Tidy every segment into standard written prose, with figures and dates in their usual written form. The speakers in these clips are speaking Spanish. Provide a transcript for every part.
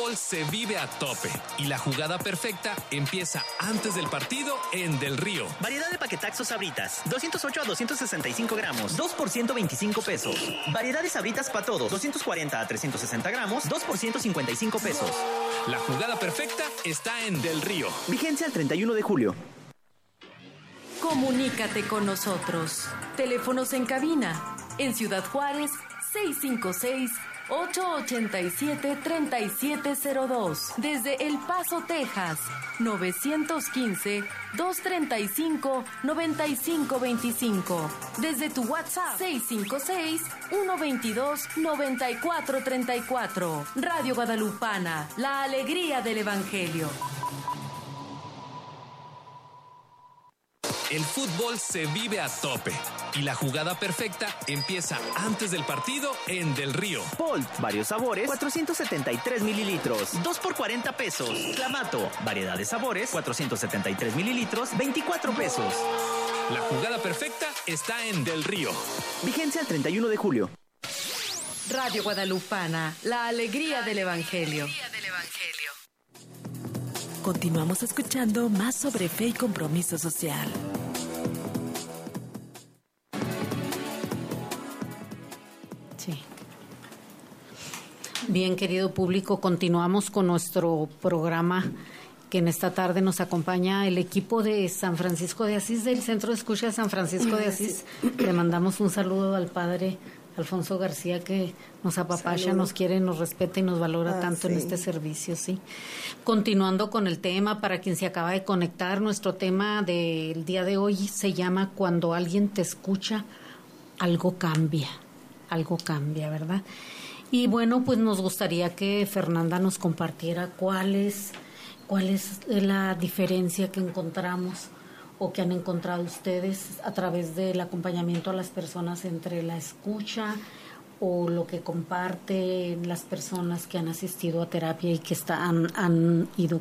fútbol se vive a tope y la jugada perfecta empieza antes del partido en Del Río. Variedad de paquetaxos Sabritas, 208 a 265 gramos, 2 por 125 pesos. Variedad de Sabritas para todos, 240 a 360 gramos, 2 por 155 pesos. La jugada perfecta está en Del Río. Vigencia el 31 de julio. Comunícate con nosotros. Teléfonos en cabina. En Ciudad Juárez, 656-887-3702. Desde El Paso, Texas, 915-235-9525. Desde tu WhatsApp, 656-122-9434. Radio Guadalupana, la alegría del Evangelio. El fútbol se vive a tope y la jugada perfecta empieza antes del partido en Del Río. Bolt, varios sabores, 473 mililitros, 2 por 40 pesos. Clamato, variedad de sabores, 473 mililitros, 24 pesos. La jugada perfecta está en Del Río. Vigencia el 31 de julio. Radio Guadalupana, la alegría del Evangelio. Continuamos escuchando más sobre fe y compromiso social. Sí. Bien, querido público, continuamos con nuestro programa que en esta tarde nos acompaña el equipo de San Francisco de Asís, del Centro de Escucha de San Francisco de Asís. Le mandamos un saludo al padre Alfonso García, que nos apapacha, nos quiere, nos respeta y nos valora tanto en este servicio, sí. Continuando con el tema, para quien se acaba de conectar, nuestro tema del día de hoy se llama Cuando alguien te escucha, algo cambia, ¿verdad? Y bueno, pues nos gustaría que Fernanda nos compartiera cuál es la diferencia que encontramos o que han encontrado ustedes a través del acompañamiento a las personas entre la escucha o lo que comparten las personas que han asistido a terapia y que han ido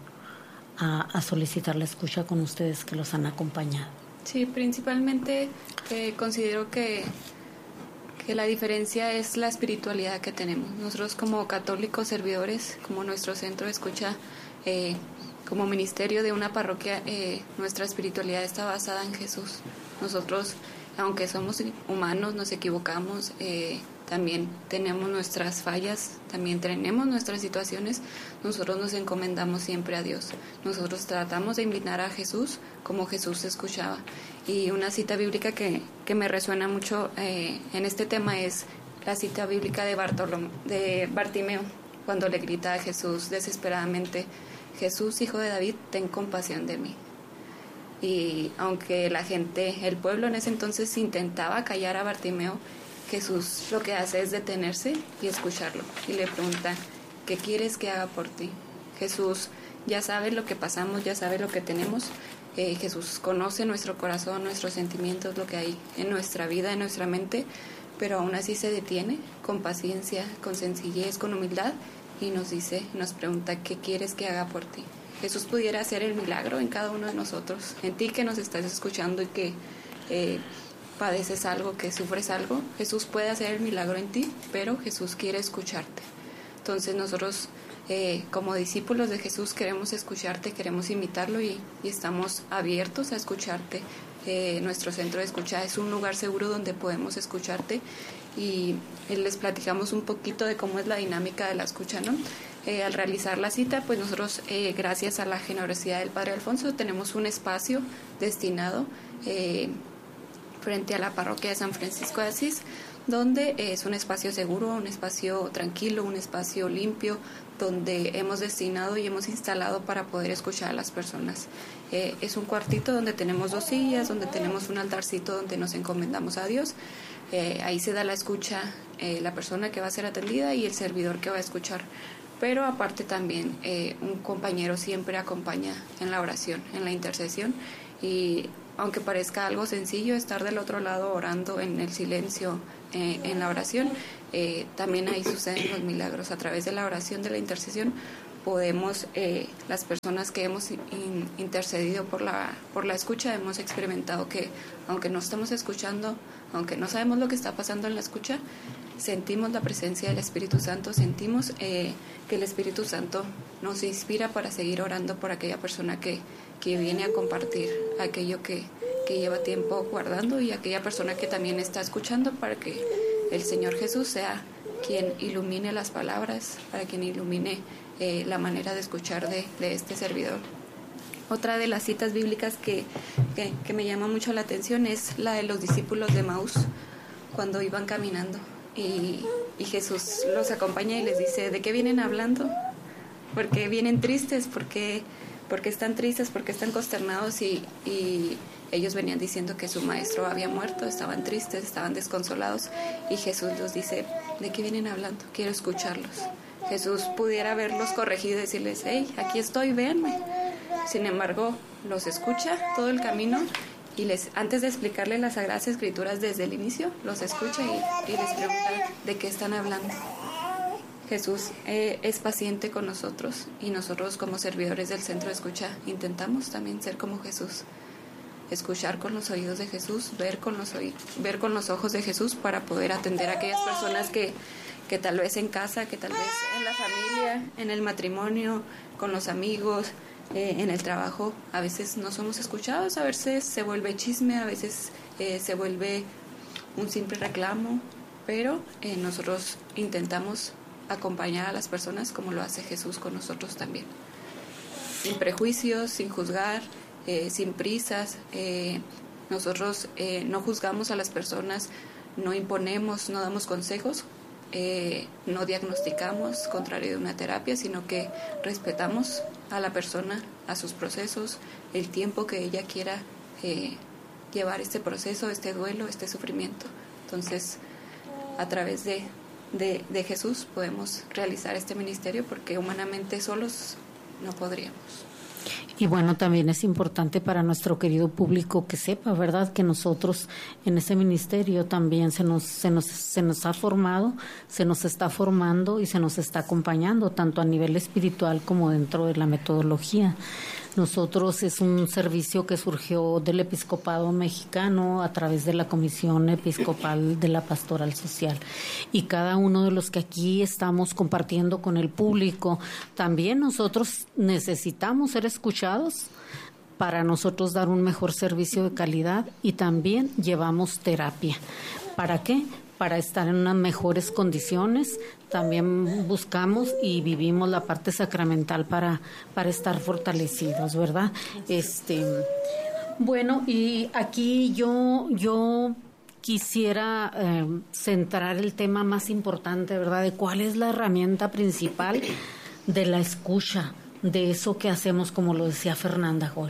a solicitar la escucha con ustedes, que los han acompañado. Sí, principalmente considero que la diferencia es la espiritualidad que tenemos. Nosotros como católicos servidores, como nuestro centro de escucha, como ministerio de una parroquia, nuestra espiritualidad está basada en Jesús. Nosotros, aunque somos humanos, nos equivocamos, también tenemos nuestras fallas, también tenemos nuestras situaciones. Nosotros nos encomendamos siempre a Dios. Nosotros tratamos de invitar a Jesús como Jesús escuchaba. Y una cita bíblica que me resuena mucho en este tema es la cita bíblica de Bartimeo, cuando le grita a Jesús desesperadamente: Jesús, hijo de David, ten compasión de mí. Y aunque el pueblo en ese entonces intentaba callar a Bartimeo, Jesús lo que hace es detenerse y escucharlo. Y le pregunta: ¿qué quieres que haga por ti? Jesús ya sabe lo que pasamos, ya sabe lo que tenemos. Jesús conoce nuestro corazón, nuestros sentimientos, lo que hay en nuestra vida, en nuestra mente, pero aún así se detiene con paciencia, con sencillez, con humildad, y nos pregunta: ¿qué quieres que haga por ti? Jesús pudiera hacer el milagro en cada uno de nosotros, en ti que nos estás escuchando y que padeces algo, que sufres algo. Jesús puede hacer el milagro en ti, pero Jesús quiere escucharte. Entonces nosotros, como discípulos de Jesús, queremos escucharte, queremos imitarlo y estamos abiertos a escucharte. Nuestro centro de escucha es un lugar seguro donde podemos escucharte, y les platicamos un poquito de cómo es la dinámica de la escucha, ¿no? Al realizar la cita, pues nosotros, gracias a la generosidad del Padre Alfonso, tenemos un espacio destinado frente a la parroquia de San Francisco de Asís, donde es un espacio seguro, un espacio tranquilo, un espacio limpio, donde hemos destinado y hemos instalado para poder escuchar a las personas. Es un cuartito donde tenemos 2 sillas, donde tenemos un altarcito donde nos encomendamos a Dios. Ahí se da la escucha, la persona que va a ser atendida y el servidor que va a escuchar. Pero aparte también un compañero siempre acompaña en la oración, en la intercesión, y aunque parezca algo sencillo estar del otro lado orando en el silencio, en la oración, también ahí suceden los milagros. A través de la oración, de la intercesión, podemos, las personas que hemos intercedido por la escucha, hemos experimentado que aunque no estamos escuchando, aunque no sabemos lo que está pasando en la escucha, sentimos la presencia del Espíritu Santo, sentimos que el Espíritu Santo nos inspira para seguir orando por aquella persona que viene a compartir aquello que lleva tiempo guardando, y aquella persona que también está escuchando, para que el Señor Jesús sea quien ilumine las palabras, para quien ilumine la manera de escuchar de este servidor. Otra de las citas bíblicas que me llama mucho la atención es la de los discípulos de Emaús, cuando iban caminando y Jesús los acompaña y les dice: ¿de qué vienen hablando? ¿Por qué vienen tristes? ¿Por qué están tristes? ¿Por qué están consternados? Y ellos venían diciendo que su maestro había muerto, estaban tristes, estaban desconsolados, y Jesús los dice: ¿de qué vienen hablando? Quiero escucharlos. Jesús pudiera haberlos corregido y decirles: hey, aquí estoy, véanme. Sin embargo, los escucha todo el camino y antes de explicarles las Sagradas Escrituras desde el inicio, los escucha y les pregunta de qué están hablando. Jesús es paciente con nosotros, y nosotros como servidores del Centro de Escucha intentamos también ser como Jesús, escuchar con los oídos de Jesús, ver con los ojos de Jesús, para poder atender a aquellas personas que tal vez en casa, que tal vez en la familia, en el matrimonio, con los amigos, en el trabajo, a veces no somos escuchados, a veces se vuelve chisme, a veces se vuelve un simple reclamo, pero nosotros intentamos acompañar a las personas como lo hace Jesús con nosotros también, sin prejuicios, sin juzgar, sin prisas. Nosotros no juzgamos a las personas, no imponemos, no damos consejos, no diagnosticamos contrario de una terapia, sino que respetamos a la persona, a sus procesos, el tiempo que ella quiera llevar este proceso, este duelo, este sufrimiento. Entonces, a través de Jesús podemos realizar este ministerio, porque humanamente solos no podríamos. Y bueno, también es importante para nuestro querido público que sepa, ¿verdad?, que nosotros en ese ministerio también se nos ha formado, se nos está formando y se nos está acompañando, tanto a nivel espiritual como dentro de la metodología. Nosotros es un servicio que surgió del Episcopado Mexicano a través de la Comisión Episcopal de la Pastoral Social, y cada uno de los que aquí estamos compartiendo con el público, también nosotros necesitamos ser escuchados para nosotros dar un mejor servicio de calidad, y también llevamos terapia. ¿Para qué? Para estar en unas mejores condiciones. También buscamos y vivimos la parte sacramental para estar fortalecidos, ¿verdad? Bueno, y aquí yo quisiera centrar el tema más importante, ¿verdad?, de cuál es la herramienta principal de la escucha, de eso que hacemos, como lo decía Fernanda, Joel.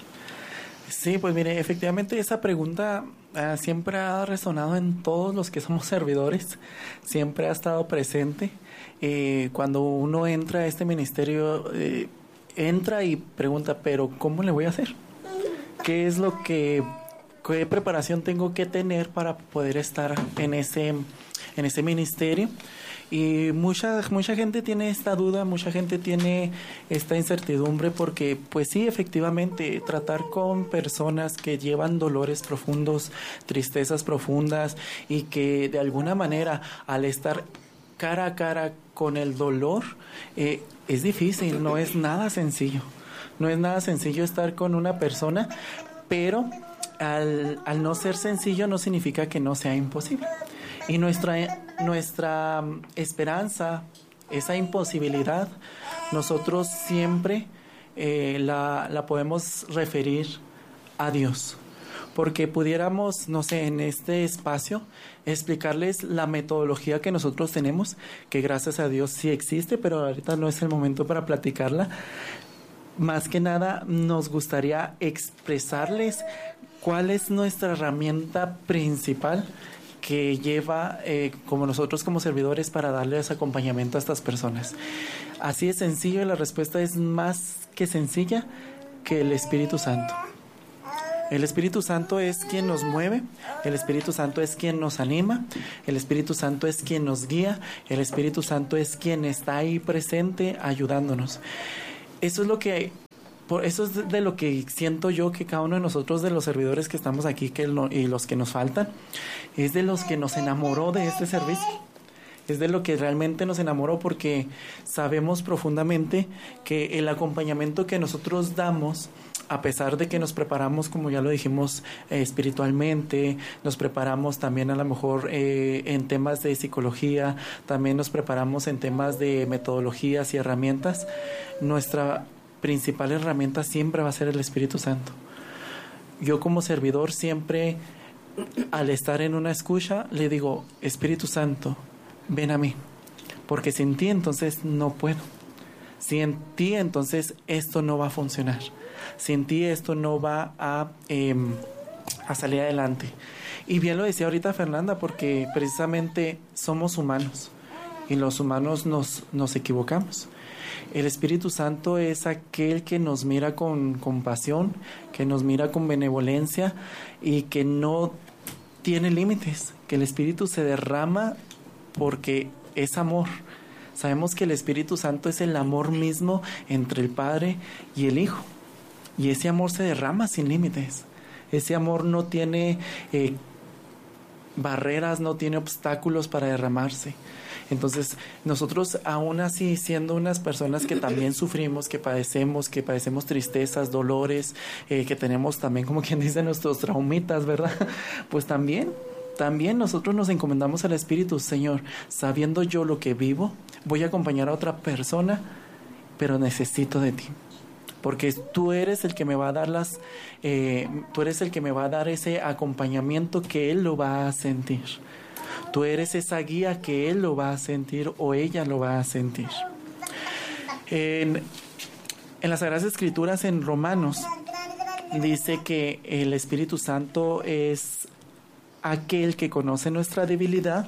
Sí, pues mire, efectivamente esa pregunta siempre ha resonado en todos los que somos servidores, siempre ha estado presente. Cuando uno entra a este ministerio, entra y pregunta: ¿pero cómo le voy a hacer? ¿Qué es qué preparación tengo que tener para poder estar en ese ministerio? Y mucha gente tiene esta duda, mucha gente tiene esta incertidumbre, porque pues sí, efectivamente, tratar con personas que llevan dolores profundos, tristezas profundas, y que de alguna manera, al estar cara a cara con el dolor, es difícil, no es nada sencillo. No es nada sencillo estar con una persona, pero al no ser sencillo no significa que no sea imposible. Y nuestra esperanza, esa imposibilidad, nosotros siempre la podemos referir a Dios. Porque pudiéramos, no sé, en este espacio explicarles la metodología que nosotros tenemos, que gracias a Dios sí existe, pero ahorita no es el momento para platicarla. Más que nada nos gustaría expresarles cuál es nuestra herramienta principal que lleva como nosotros como servidores para darles acompañamiento a estas personas. Así de sencillo, y la respuesta es más que sencilla, que el Espíritu Santo. El Espíritu Santo es quien nos mueve, el Espíritu Santo es quien nos anima, el Espíritu Santo es quien nos guía, el Espíritu Santo es quien está ahí presente ayudándonos. Eso es de lo que siento yo que cada uno de nosotros, de los servidores que estamos aquí y los que nos faltan, es de los que nos enamoró de este servicio. es de lo que realmente nos enamoró, porque sabemos profundamente que el acompañamiento que nosotros damos, a pesar de que nos preparamos, como ya lo dijimos, espiritualmente, nos preparamos también a lo mejor en temas de psicología, también nos preparamos en temas de metodologías y herramientas, nuestra principal herramienta siempre va a ser el Espíritu Santo. Yo como servidor siempre, al estar en una escucha, le digo, Espíritu Santo, ven a mí, porque sin ti entonces no puedo. Sin ti entonces esto no va a funcionar. Sin ti esto no va a salir adelante. Y bien lo decía ahorita Fernanda, porque precisamente somos humanos y los humanos nos equivocamos. El Espíritu Santo es aquel que nos mira con compasión, que nos mira con benevolencia y que no tiene límites, que el Espíritu se derrama porque es amor. Sabemos que el Espíritu Santo es el amor mismo entre el Padre y el Hijo. Y ese amor se derrama sin límites. Ese amor no tiene barreras, no tiene obstáculos para derramarse. Entonces, nosotros aún así, siendo unas personas que también sufrimos, que padecemos tristezas, dolores, que tenemos también, como quien dice, nuestros traumitas, ¿verdad? Pues también nosotros nos encomendamos al Espíritu. Señor, sabiendo yo lo que vivo, voy a acompañar a otra persona, pero necesito de ti. Porque tú eres el que me va a dar tú eres el que me va a dar ese acompañamiento que él lo va a sentir. Tú eres esa guía que él lo va a sentir o ella lo va a sentir. En las Sagradas Escrituras, en Romanos, dice que el Espíritu Santo es aquel que conoce nuestra debilidad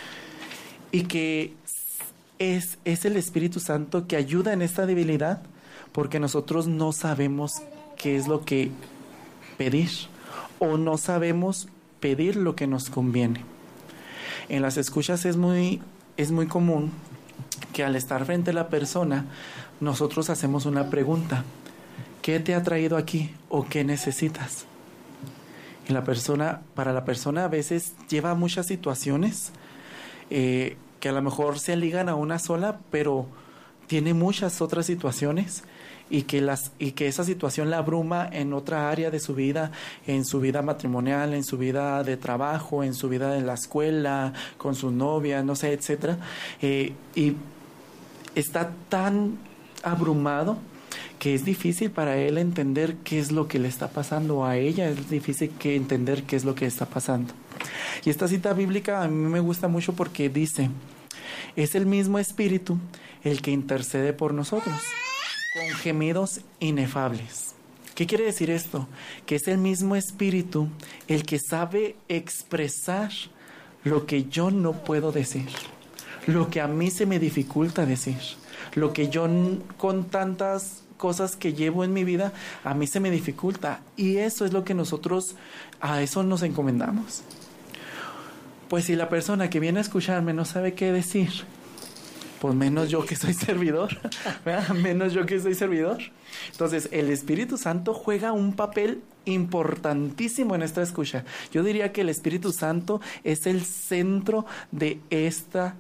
y que es el Espíritu Santo que ayuda en esta debilidad, porque nosotros no sabemos qué es lo que pedir o no sabemos pedir lo que nos conviene. En las escuchas es muy común que al estar frente a la persona nosotros hacemos una pregunta: ¿qué te ha traído aquí o qué necesitas? Y para la persona a veces lleva muchas situaciones que a lo mejor se ligan a una sola, pero tiene muchas otras situaciones y que esa situación la abruma en otra área de su vida, en su vida matrimonial, en su vida de trabajo, en su vida en la escuela, con su novia, no sé, etcétera. Y está tan abrumado que es difícil para él entender qué es lo que le está pasando, o a ella es difícil entender qué es lo que está pasando. Y esta cita bíblica a mí me gusta mucho porque dice: es el mismo Espíritu el que intercede por nosotros con gemidos inefables. ¿Qué quiere decir esto? Que es el mismo Espíritu el que sabe expresar lo que yo no puedo decir, lo que a mí se me dificulta decir, lo que yo con tantas cosas que llevo en mi vida, a mí se me dificulta. Y eso es lo que nosotros, a eso nos encomendamos. Pues si la persona que viene a escucharme no sabe qué decir, pues menos yo que soy servidor, ¿verdad? Menos yo que soy servidor. Entonces, el Espíritu Santo juega un papel importantísimo en esta escucha. Yo diría que el Espíritu Santo es el centro de este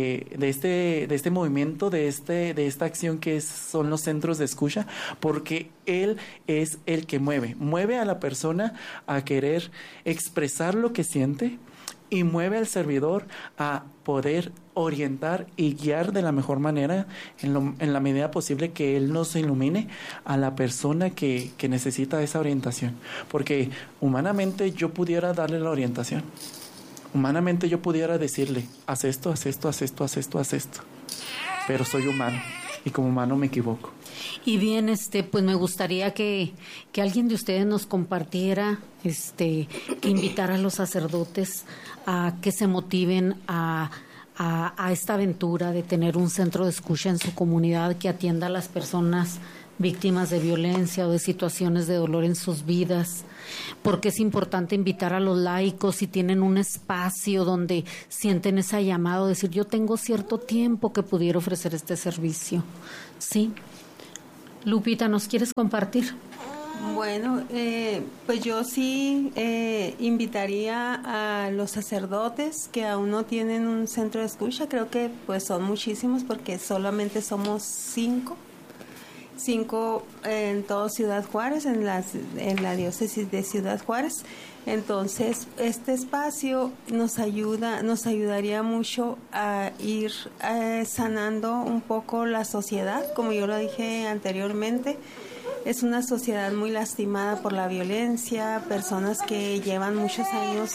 movimiento, de esta acción que son los centros de escucha, porque Él es el que mueve a la persona a querer expresar lo que siente, y mueve al servidor a poder orientar y guiar de la mejor manera, en la medida posible, que él nos ilumine a la persona que necesita esa orientación. Porque humanamente yo pudiera darle la orientación. Humanamente yo pudiera decirle: haz esto, haz esto, haz esto, haz esto, haz esto. Pero soy humano y como humano me equivoco. Y bien, pues me gustaría que alguien de ustedes nos compartiera, que invitara a los sacerdotes a que se motiven a esta aventura de tener un centro de escucha en su comunidad que atienda a las personas víctimas de violencia o de situaciones de dolor en sus vidas. Porque es importante invitar a los laicos, si tienen un espacio donde sienten ese llamado, decir: yo tengo cierto tiempo que pudiera ofrecer este servicio. ¿Sí? Lupita, ¿nos quieres compartir? Bueno, pues yo sí invitaría a los sacerdotes que aún no tienen un centro de escucha. Creo que pues son muchísimos porque solamente somos 5 en toda Ciudad Juárez, en la diócesis de Ciudad Juárez. Entonces, este espacio nos ayudaría mucho a ir sanando un poco la sociedad, como yo lo dije anteriormente. Es una sociedad muy lastimada por la violencia, personas que llevan muchos años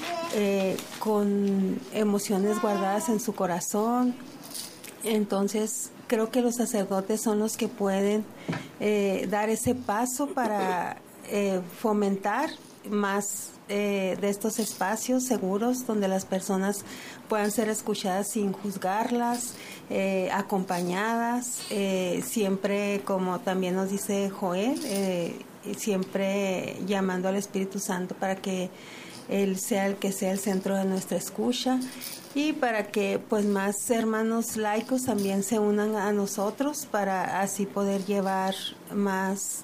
con emociones guardadas en su corazón. Entonces, creo que los sacerdotes son los que pueden dar ese paso para fomentar más de estos espacios seguros donde las personas puedan ser escuchadas sin juzgarlas, acompañadas, siempre, como también nos dice Joel, siempre llamando al Espíritu Santo para que Él sea el que sea el centro de nuestra escucha, y para que pues más hermanos laicos también se unan a nosotros para así poder llevar más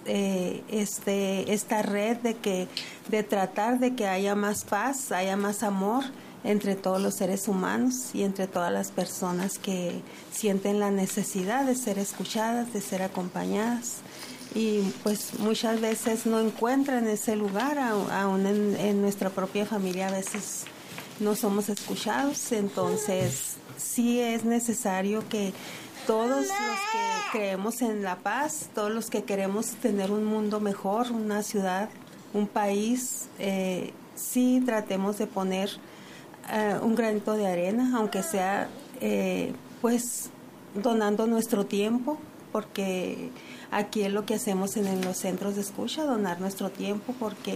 esta red de tratar de que haya más paz, haya más amor entre todos los seres humanos y entre todas las personas que sienten la necesidad de ser escuchadas, de ser acompañadas. Y pues muchas veces no encuentran ese lugar, aún en nuestra propia familia a veces no somos escuchados. Entonces sí es necesario que todos los que creemos en la paz, todos los que queremos tener un mundo mejor, una ciudad, un país, sí tratemos de poner un granito de arena, aunque sea pues donando nuestro tiempo, porque aquí es lo que hacemos en los centros de escucha, donar nuestro tiempo, porque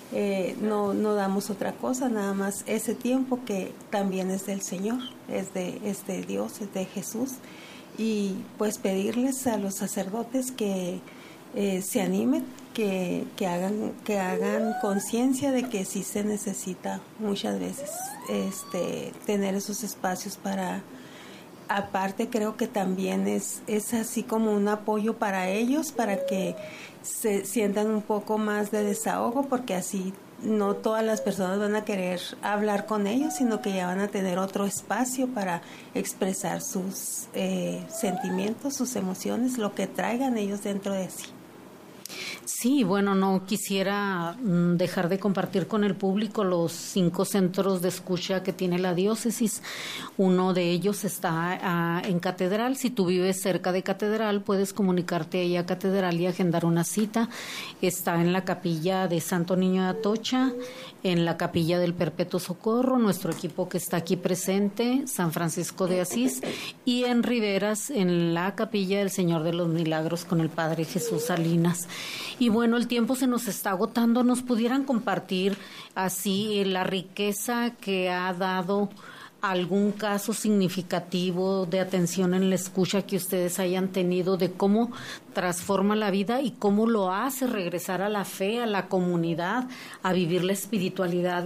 no damos otra cosa, nada más ese tiempo que también es del Señor, es de Dios, es de Jesús. Y pues pedirles a los sacerdotes que se animen, que hagan conciencia de que sí se necesita muchas veces tener esos espacios para... Aparte, creo que también es así como un apoyo para ellos, para que se sientan un poco más de desahogo, porque así no todas las personas van a querer hablar con ellos, sino que ya van a tener otro espacio para expresar sus sentimientos, sus emociones, lo que traigan ellos dentro de sí. Sí, bueno, no quisiera dejar de compartir con el público los 5 centros de escucha que tiene la diócesis. Uno de ellos está en Catedral. Si tú vives cerca de Catedral, puedes comunicarte ahí a Catedral y agendar una cita. Está en la capilla de Santo Niño de Atocha, en la capilla del Perpetuo Socorro, nuestro equipo que está aquí presente, San Francisco de Asís, y en Riberas, en la capilla del Señor de los Milagros con el Padre Jesús Salinas. Y bueno, el tiempo se nos está agotando. ¿Nos pudieran compartir así la riqueza que ha dado algún caso significativo de atención en la escucha que ustedes hayan tenido, de cómo transforma la vida y cómo lo hace regresar a la fe, a la comunidad, a vivir la espiritualidad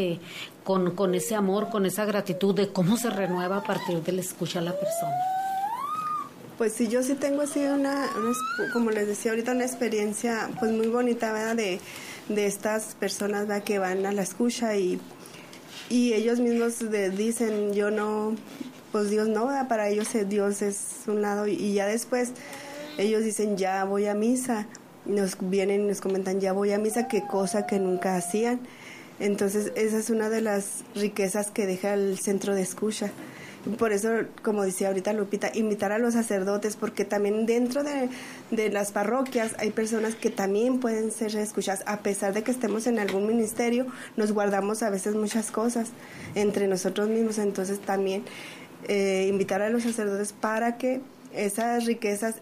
con ese amor, con esa gratitud, de cómo se renueva a partir de la escucha a la persona? Pues sí, yo sí tengo así como les decía ahorita, una experiencia pues muy bonita, ¿verdad? De estas personas, ¿verdad? Que van a la escucha y ellos mismos dicen, yo no, pues Dios no, ¿verdad? Para ellos Dios es un lado, y ya después ellos dicen, ya voy a misa, nos vienen y nos comentan, ya voy a misa, qué cosa que nunca hacían. Entonces esa es una de las riquezas que deja el centro de escucha. Por eso, como decía ahorita Lupita, invitar a los sacerdotes, porque también dentro de las parroquias hay personas que también pueden ser escuchadas. A pesar de que estemos en algún ministerio, nos guardamos a veces muchas cosas entre nosotros mismos. Entonces también invitar a los sacerdotes para que esas riquezas,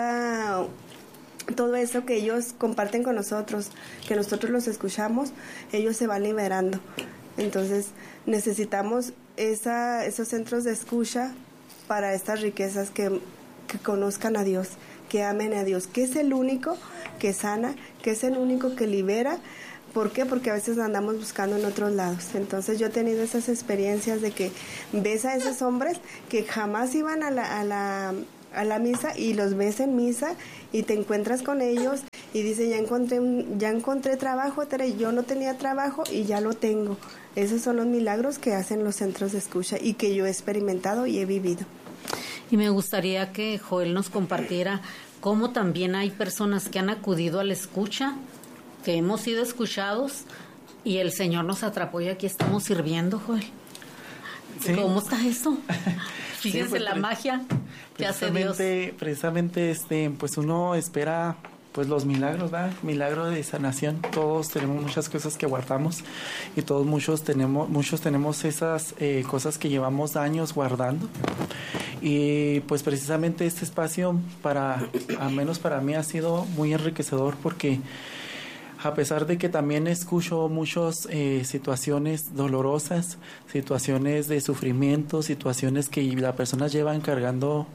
todo eso que ellos comparten con nosotros, que nosotros los escuchamos, ellos se van liberando. Entonces necesitamos esos centros de escucha para estas riquezas, que conozcan a Dios, que amen a Dios, que es el único que sana, que es el único que libera. ¿Por qué? Porque a veces andamos buscando en otros lados. Entonces yo he tenido esas experiencias de que ves a esos hombres que jamás iban a la misa, y los ves en misa y te encuentras con ellos y dice, ya encontré trabajo, Tere, yo no tenía trabajo y ya lo tengo. Esos son los milagros que hacen los centros de escucha y que yo he experimentado y he vivido. Y me gustaría que Joel nos compartiera cómo también hay personas que han acudido a la escucha, que hemos sido escuchados y el Señor nos atrapó y aquí estamos sirviendo, Joel. Sí. ¿Cómo está eso? Fíjense, sí, pues, la magia que hace Dios. Precisamente, pues uno espera pues los milagros, ¿verdad? Milagro de sanación. Todos tenemos muchas cosas que guardamos y muchos tenemos esas cosas que llevamos años guardando. Y pues precisamente este espacio al menos para mí ha sido muy enriquecedor, porque a pesar de que también escucho muchas situaciones dolorosas, situaciones de sufrimiento, situaciones que las personas llevan cargando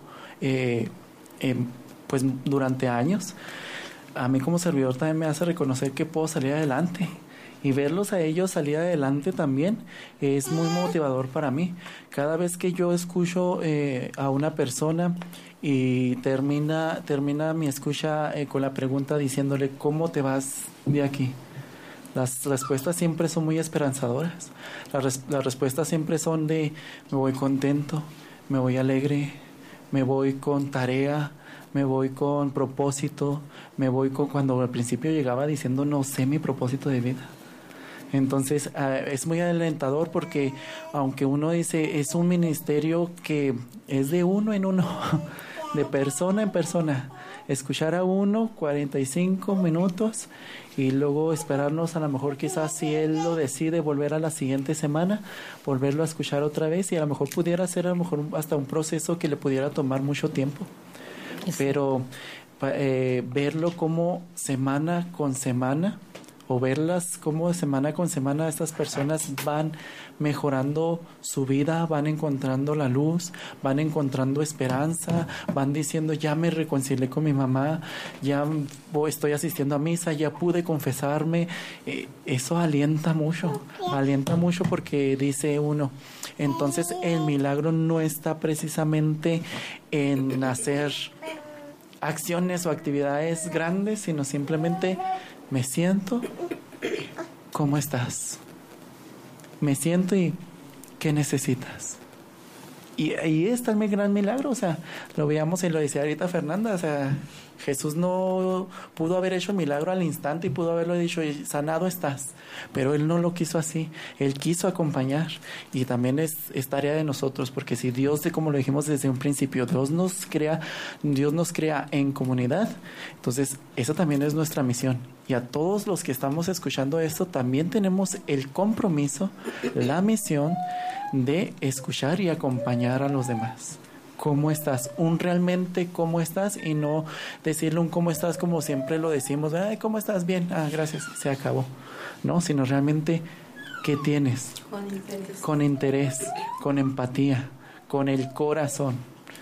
pues durante años, a mí como servidor también me hace reconocer que puedo salir adelante, y verlos a ellos salir adelante también es muy motivador para mí. Cada vez que yo escucho a una persona y termina mi escucha con la pregunta diciéndole, ¿cómo te vas de aquí? Las respuestas siempre son muy esperanzadoras. Las respuestas siempre son de, me voy contento, me voy alegre, me voy con tarea, me voy con propósito, me voy con, cuando al principio llegaba diciendo no sé mi propósito de vida. Entonces es muy alentador, porque aunque uno dice es un ministerio que es de uno en uno, de persona en persona, escuchar a uno 45 minutos y luego esperarnos, a lo mejor quizás si él lo decide, volver a la siguiente semana, volverlo a escuchar otra vez, y a lo mejor pudiera ser hasta un proceso que le pudiera tomar mucho tiempo. Pero verlo como semana con semana, o verlas como semana con semana estas personas van mejorando su vida, van encontrando la luz, van encontrando esperanza, van diciendo, ya me reconcilié con mi mamá, ya estoy asistiendo a misa, ya pude confesarme. Eso alienta mucho, porque dice uno, entonces el milagro no está precisamente en hacer acciones o actividades grandes, sino simplemente me siento, ¿cómo estás? Me siento y ¿qué necesitas? Y ahí está el gran milagro, o sea, lo veíamos y lo decía ahorita Fernanda, o sea, Jesús no pudo haber hecho el milagro al instante y pudo haberlo dicho, sanado estás, pero Él no lo quiso así, Él quiso acompañar, y también es tarea de nosotros, porque si Dios, como lo dijimos desde un principio, Dios nos crea en comunidad, entonces esa también es nuestra misión. Y a todos los que estamos escuchando esto, también tenemos el compromiso, la misión de escuchar y acompañar a los demás. ¿Cómo estás? Realmente ¿cómo estás? Y no decirle un ¿cómo estás? Como siempre lo decimos, ay, ¿cómo estás? Bien, gracias, se acabó. No, sino realmente ¿qué tienes? Con interés, con empatía, con el corazón.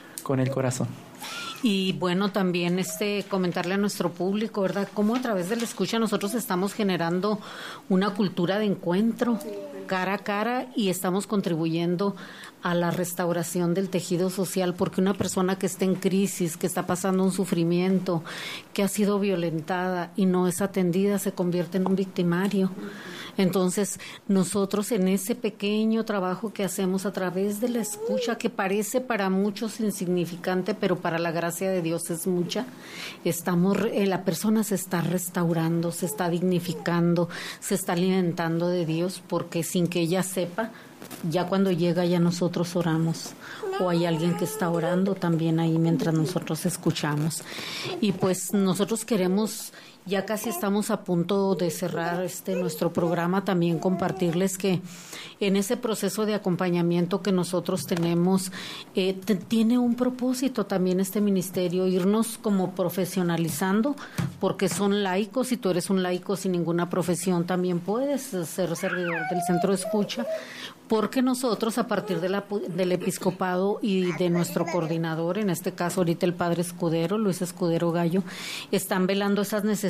Y bueno, también comentarle a nuestro público, ¿verdad? Cómo a través de la escucha nosotros estamos generando una cultura de encuentro cara a cara, y estamos contribuyendo a la restauración del tejido social, porque una persona que está en crisis, que está pasando un sufrimiento, que ha sido violentada y no es atendida, se convierte en un victimario. Entonces, nosotros en ese pequeño trabajo que hacemos a través de la escucha, que parece para muchos insignificante, pero para la gracia de Dios es mucha, la persona se está restaurando, se está dignificando, se está alimentando de Dios, porque sin que ella sepa, ya cuando llega ya nosotros oramos, o hay alguien que está orando también ahí mientras nosotros escuchamos. Y pues nosotros queremos, ya casi estamos a punto de cerrar nuestro programa, también compartirles que en ese proceso de acompañamiento que nosotros tenemos, tiene un propósito también este ministerio, irnos como profesionalizando, porque son laicos, y tú eres un laico sin ninguna profesión, también puedes ser servidor del centro de escucha, porque nosotros, a partir del episcopado y de nuestro coordinador, en este caso ahorita el padre Escudero, Luis Escudero Gallo, están velando esas necesidades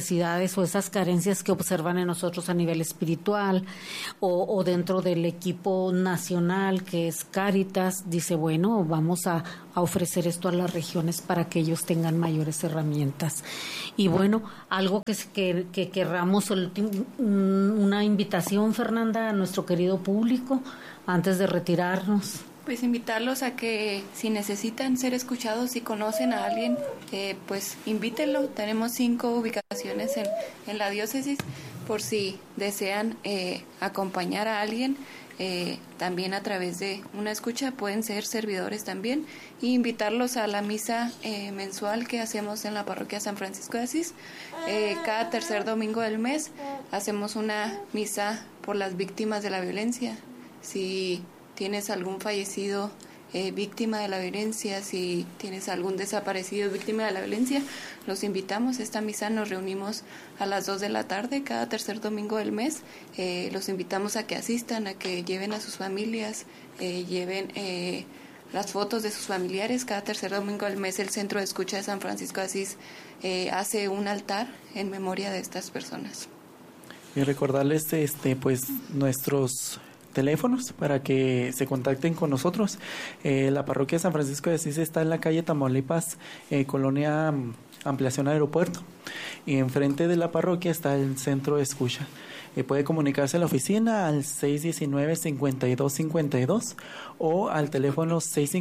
necesidades o esas carencias que observan en nosotros a nivel espiritual o dentro del equipo nacional que es Cáritas, dice, bueno, vamos a ofrecer esto a las regiones para que ellos tengan mayores herramientas. Y bueno, algo que querramos, una invitación, Fernanda, a nuestro querido público antes de retirarnos. Pues invitarlos a que si necesitan ser escuchados y conocen a alguien, pues invítenlo. Tenemos 5 ubicaciones en la diócesis por si desean acompañar a alguien. También a través de una escucha pueden ser servidores también, y invitarlos a la misa mensual que hacemos en la parroquia San Francisco de Asís. Cada tercer domingo del mes hacemos una misa por las víctimas de la violencia. Si tienes algún fallecido víctima de la violencia, si tienes algún desaparecido víctima de la violencia, los invitamos. Esta misa nos reunimos a las 2 de la tarde cada tercer domingo del mes. Los invitamos a que asistan, a que lleven a sus familias, lleven las fotos de sus familiares. Cada tercer domingo del mes el Centro de Escucha de San Francisco de Asís hace un altar en memoria de estas personas. Y recordarles pues nuestros teléfonos para que se contacten con nosotros. La parroquia San Francisco de Asís está en la calle Tamaulipas, colonia Ampliación Aeropuerto, y enfrente de la parroquia está el Centro de Escucha. Puede comunicarse a la oficina al 619-5252 o al teléfono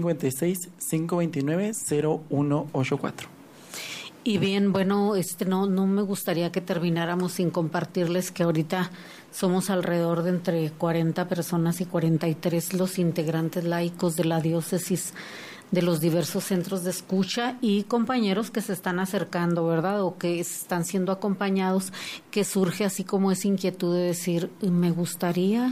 656-529-0184. Y bien, bueno, no me gustaría que termináramos sin compartirles que ahorita somos alrededor de entre 40 personas y 43 los integrantes laicos de la diócesis, de los diversos centros de escucha, y compañeros que se están acercando, ¿verdad? O que están siendo acompañados, que surge así como esa inquietud de decir, me gustaría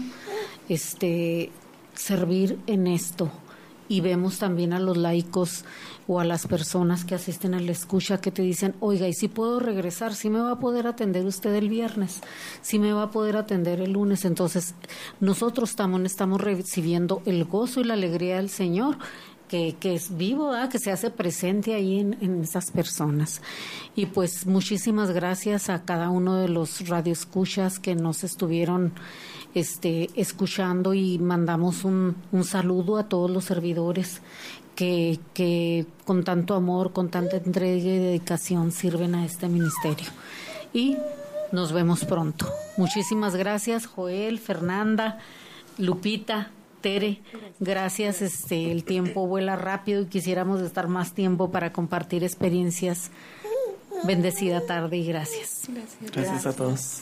servir en esto. Y vemos también a los laicos o a las personas que asisten a la escucha que te dicen, oiga, ¿y si puedo regresar? ¿Sí me va a poder atender usted el viernes? ¿Sí me va a poder atender el lunes? Entonces, nosotros también estamos recibiendo el gozo y la alegría del Señor, que es vivo, ¿verdad? Que se hace presente ahí en esas personas. Y pues muchísimas gracias a cada uno de los radioescuchas que nos estuvieron escuchando, y mandamos un saludo a todos los servidores que con tanto amor, con tanta entrega y dedicación sirven a este ministerio. Y nos vemos pronto. Muchísimas gracias, Joel, Fernanda, Lupita, Tere, gracias. El tiempo vuela rápido y quisiéramos estar más tiempo para compartir experiencias. Bendecida tarde y gracias. Gracias a todos.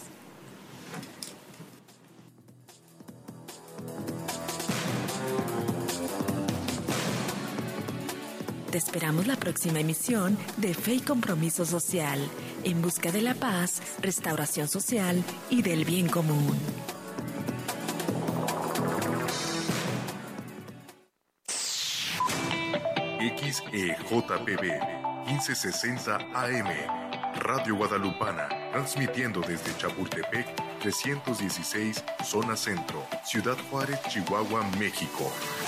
Te esperamos la próxima emisión de Fe y Compromiso Social, en busca de la paz, restauración social y del bien común. XEJPB 1560 AM, Radio Guadalupana, transmitiendo desde Chapultepec 316, Zona Centro, Ciudad Juárez, Chihuahua, México.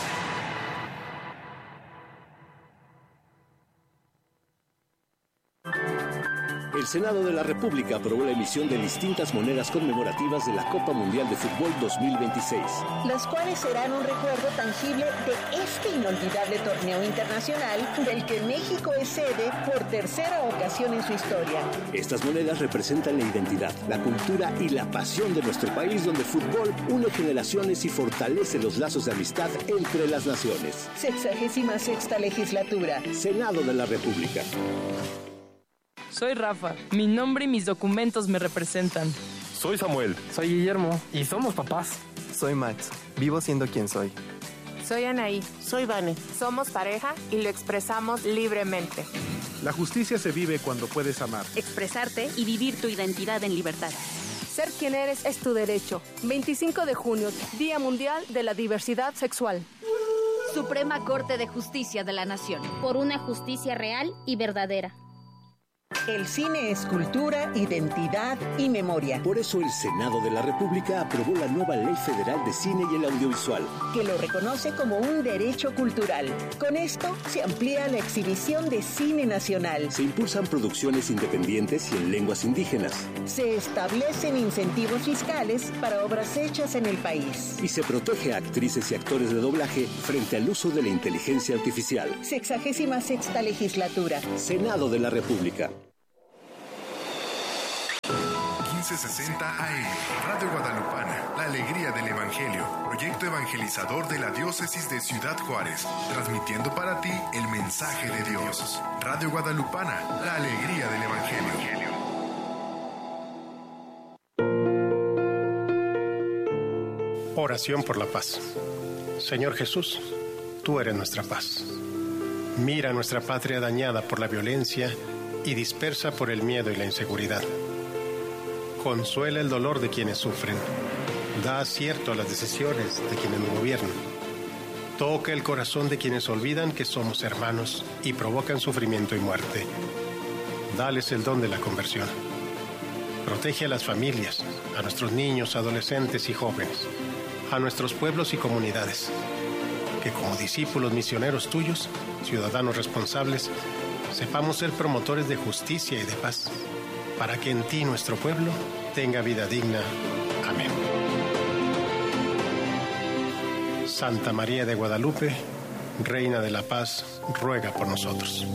El Senado de la República aprobó la emisión de distintas monedas conmemorativas de la Copa Mundial de Fútbol 2026. Las cuales serán un recuerdo tangible de este inolvidable torneo internacional del que México es sede por tercera ocasión en su historia. Estas monedas representan la identidad, la cultura y la pasión de nuestro país, donde el fútbol une generaciones y fortalece los lazos de amistad entre las naciones. 66ª legislatura. Senado de la República. Soy Rafa. Mi nombre y mis documentos me representan. Soy Samuel. Soy Guillermo. Y somos papás. Soy Max. Vivo siendo quien soy. Soy Anaí. Soy Vane. Somos pareja y lo expresamos libremente. La justicia se vive cuando puedes amar, expresarte y vivir tu identidad en libertad. Ser quien eres es tu derecho. 25 de junio, Día Mundial de la Diversidad Sexual. Suprema Corte de Justicia de la Nación. Por una justicia real y verdadera. El cine es cultura, identidad y memoria. Por eso el Senado de la República aprobó la nueva Ley Federal de Cine y el Audiovisual, que lo reconoce como un derecho cultural. Con esto se amplía la exhibición de cine nacional. Se impulsan producciones independientes y en lenguas indígenas. Se establecen incentivos fiscales para obras hechas en el país. Y se protege a actrices y actores de doblaje frente al uso de la inteligencia artificial. 66ª legislatura. Senado de la República. 1560 AM, Radio Guadalupana, la alegría del Evangelio, proyecto evangelizador de la diócesis de Ciudad Juárez, transmitiendo para ti el mensaje de Dios. Radio Guadalupana, la alegría del Evangelio. Oración por la paz. Señor Jesús, tú eres nuestra paz. Mira nuestra patria dañada por la violencia y dispersa por el miedo y la inseguridad. Consuela el dolor de quienes sufren. Da acierto a las decisiones de quienes nos gobiernan. Toca el corazón de quienes olvidan que somos hermanos y provocan sufrimiento y muerte. Dales el don de la conversión. Protege a las familias, a nuestros niños, adolescentes y jóvenes, a nuestros pueblos y comunidades. Que como discípulos misioneros tuyos, ciudadanos responsables, sepamos ser promotores de justicia y de paz, para que en ti nuestro pueblo tenga vida digna. Amén. Santa María de Guadalupe, Reina de la Paz, ruega por nosotros.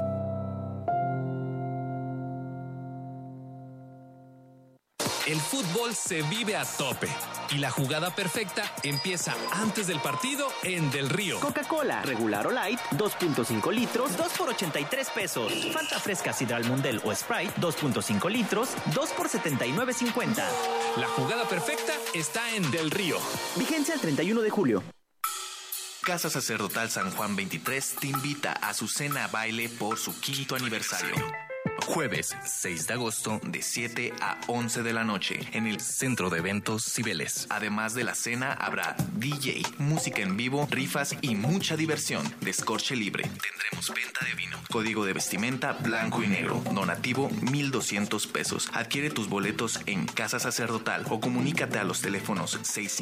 El fútbol se vive a tope y la jugada perfecta empieza antes del partido en Del Río. Coca-Cola, regular o light, 2.5 litros, 2 por 83 pesos. Fanta fresca Sidral Mundel o Sprite, 2.5 litros, 2 por 79.50. La jugada perfecta está en Del Río. Vigencia el 31 de julio. Casa Sacerdotal San Juan 23 te invita a su cena baile por su 5º aniversario. Jueves 6 de agosto de 7 a 11 de la noche en el Centro de Eventos Cibeles. Además de la cena habrá DJ, música en vivo, rifas y mucha diversión. Descorche libre. Tendremos venta de vino. Código de vestimenta blanco y negro. Donativo 1,200 pesos. Adquiere tus boletos en Casa Sacerdotal o comunícate a los teléfonos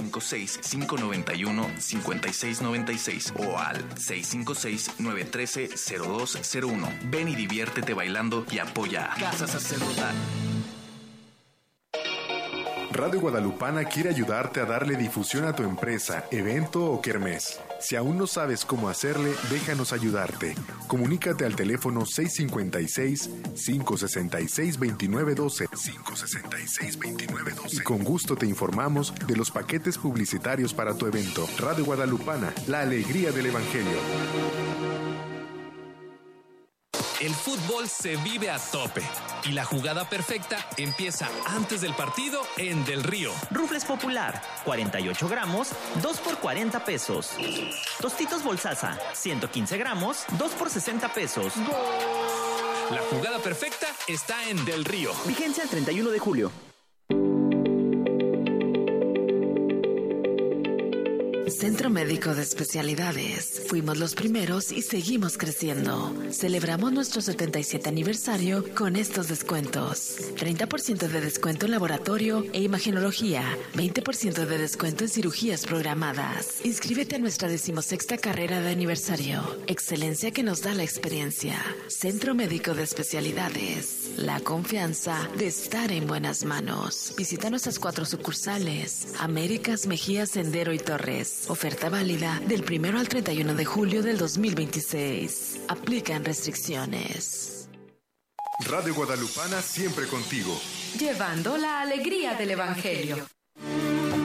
656-591-5696 o al 656-913-0201. Ven y diviértete bailando y apoya a Casa Sacerdotal. Radio Guadalupana quiere ayudarte a darle difusión a tu empresa, evento o kermés. Si aún no sabes cómo hacerle, déjanos ayudarte. Comunícate al teléfono 656-566-2912. 566-2912. Y con gusto te informamos de los paquetes publicitarios para tu evento. Radio Guadalupana, la alegría del Evangelio. El fútbol se vive a tope y la jugada perfecta empieza antes del partido en Del Río. Rufles Popular, 48 gramos, 2 por 40 pesos. Tostitos Bolsaza, 115 gramos, 2 por 60 pesos. La jugada perfecta está en Del Río. Vigencia el 31 de julio. Centro Médico de Especialidades. Fuimos los primeros y seguimos creciendo. Celebramos nuestro 77 aniversario con estos descuentos. 30% de descuento en laboratorio e imagenología. 20% de descuento en cirugías programadas. Inscríbete a nuestra 16ª carrera de aniversario. Excelencia que nos da la experiencia. Centro Médico de Especialidades. La confianza de estar en buenas manos. Visita nuestras 4 sucursales. Américas, Mejía, Sendero y Torres. Oferta válida del 1 al 31 de julio del 2026. Aplican restricciones. Radio Guadalupana siempre contigo. Llevando la alegría del Evangelio.